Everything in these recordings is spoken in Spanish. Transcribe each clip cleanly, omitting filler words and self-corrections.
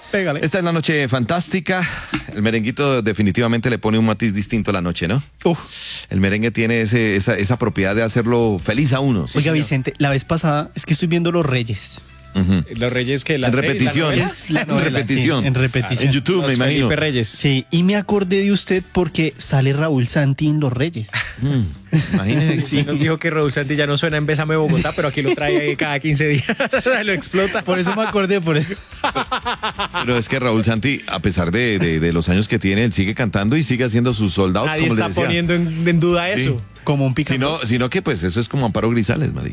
Pégale. Esta es la noche fantástica. El merenguito definitivamente le pone un matiz distinto a la noche, ¿no? El merengue tiene esa propiedad de hacerlo feliz a uno. Oiga, Vicente, la vez pasada es que estoy viendo Los Reyes. Los Reyes que En repetición. En repetición. Sí, en repetición. En YouTube, me imagino. Felipe Reyes. Sí, y me acordé de usted porque sale Raúl Santi en Los Reyes. Imagínese. Sí. Nos dijo que Raúl Santi ya no suena en Bésame Bogotá, pero aquí lo trae cada 15 días. Lo explota. Por eso me acordé, por eso. Pero es que Raúl Santi, a pesar de los años que tiene, él sigue cantando y sigue haciendo sus soldados, Nadie como le está decía. poniendo en duda eso. Como un picaflor. Sino que pues eso es como Amparo Grisales, Mari.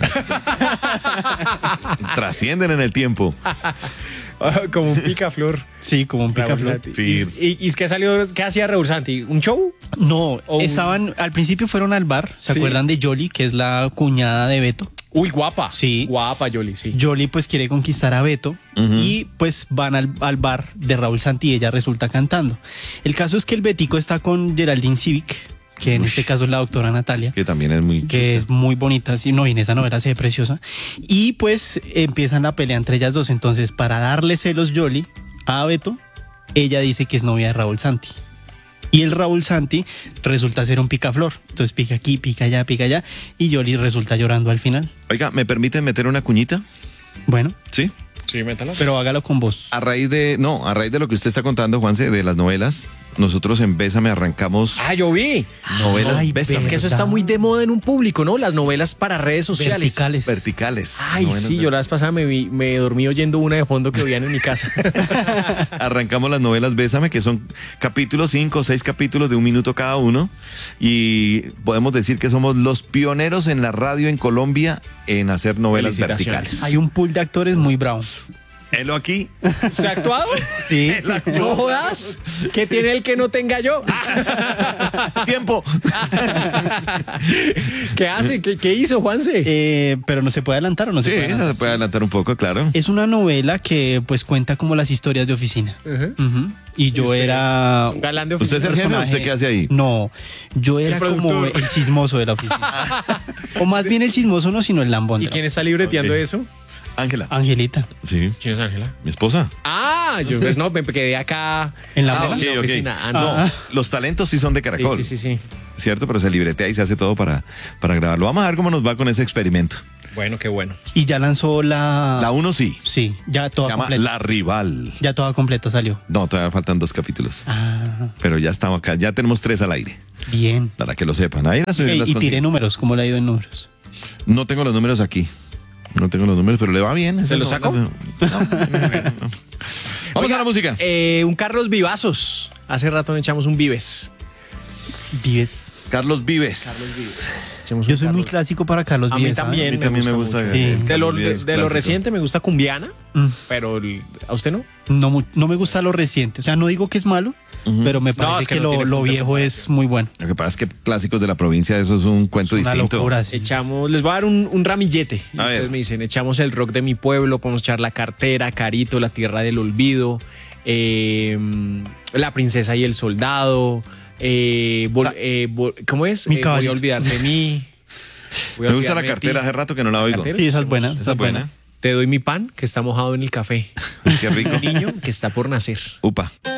Trascienden en el tiempo. Como un picaflor. Sí, como un Raúl picaflor. Santi. ¿Y qué salió? ¿Qué hacía Raúl Santi? ¿Un show? No, O un- estaban, al principio fueron al bar, ¿se Sí. acuerdan de Yoli, que es la cuñada de Beto? Uy, guapa. Sí. Guapa, Yoli, sí. Yoli pues quiere conquistar a Beto y pues van al bar de Raúl Santi y ella resulta cantando. El caso es que el Betico está con Geraldine Civic, que en este caso es la doctora Natalia, Que también es muy que es muy bonita, sí, no, y en esa novela se ve preciosa. Y pues empiezan la pelea entre ellas dos. Entonces, para darle celos Yoli a Beto, ella dice que es novia de Raúl Santi. Y el Raúl Santi resulta ser un picaflor. Entonces pica aquí, pica allá, y Yoli resulta llorando al final. Oiga, ¿me permiten meter una cuñita? Bueno, Sí. Sí, métalo. pero hágalo con voz. A raíz de lo que usted está contando, Juanse, de las novelas, nosotros en Bésame arrancamos Yo vi. novelas Ay, Bésame. Es que eso está muy de moda en un público, ¿no? Las novelas para redes sociales. Verticales. verticales. Ay, Novelas sí, yo la vez pasada me dormí oyendo una de fondo que oían en mi casa. Arrancamos las novelas Bésame, que son capítulos, 5 o 6 capítulos de 1 minuto cada uno. Y podemos decir que somos los pioneros en la radio en Colombia en hacer novelas Felicitaciones. verticales. Hay un pool de actores muy bravo. Helo aquí. ¿Usted ha actuado? Sí. No jodas. ¿Qué tiene el que no tenga yo? Tiempo. ¿Qué hace? ¿Qué hizo, Juanse? Pero no se puede adelantar o no se Sí, puede esa adelantar. se puede adelantar un poco, claro. Es una novela que pues cuenta como las historias de oficina. Ujú. Y yo ¿Usted era... un galán de ¿Usted es el jefe o personaje- usted qué hace ahí? No, yo era como productor. el chismoso de la oficina. O más bien el chismoso no, sino el lambón. ¿Y de la quién está libreteando Ok. eso? Ángela. Angelita. Sí. ¿Quién es Ángela? Mi esposa. Yo pues no, me quedé acá. En la Ah, novela. ok, la ok. oficina. No, los talentos sí son de Sí, Caracol. sí. ¿Cierto? Pero se libretea y se hace todo para grabarlo. Vamos a ver cómo nos va con ese experimento. Bueno, qué bueno. Y ya lanzó la... La 1 sí. Sí, ya Se toda llama completa. La Rival. Ya toda completa salió. No, todavía faltan 2 capítulos. Ah, Pero ya estamos acá. Ya tenemos 3 al aire. bien. Para que lo sepan. Ahí las Y consigo. tiré números, ¿cómo le ha ido en números? No tengo los números aquí. No tengo los números, pero le va bien. ¿Se Esas los saco? novelas de- No. Vamos Oiga, a la música. Un Carlos Vivazos. Hace rato no echamos un Vives. Vives. Carlos Vives. Echamos Yo un soy muy Carlos. clásico para Carlos A mí Vives. ¿sabe? también. A mí también me gusta. mucho. Sí. De lo, Carlos Vives, de lo clásico. reciente me gusta Cumbiana, Mm. pero ¿a usted no? No me gusta lo reciente. O sea, no digo que es malo, pero me parece es que que, no tiene lo punto de viejo es muy bueno. Lo que pasa es que clásicos de la provincia, eso es un cuento Una distinto. locura, sí. Echamos, les voy a dar un ramillete. Y A ver. ustedes me dicen, echamos el rock de mi pueblo, podemos echar La Cartera, Carito, La Tierra del Olvido, La Princesa y el Soldado, ¿cómo es? Mi Voy a caballito. olvidar de mí. Voy a Me gusta olvidarme la de cartera, ti. hace rato que no la oigo. ¿Cartera? Sí, esa es buena. Esa es buena. Te doy mi pan que está mojado en el café. Qué rico. El niño que está por nacer. Upa.